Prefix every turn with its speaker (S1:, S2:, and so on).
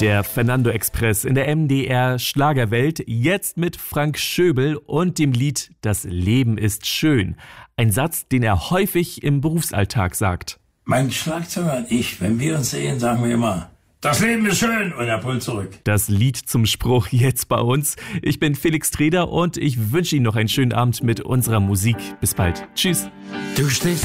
S1: Der Fernando Express in der MDR Schlagerwelt, jetzt mit Frank Schöbel und dem Lied Das Leben ist schön. Ein Satz, den er häufig im Berufsalltag sagt.
S2: Mein Schlagzeuger und ich, wenn wir uns sehen, sagen wir immer, das Leben ist schön, und er pullt zurück.
S1: Das Lied zum Spruch jetzt bei uns. Ich bin Felix Treder und ich wünsche Ihnen noch einen schönen Abend mit unserer Musik. Bis bald. Tschüss.
S2: Du stehst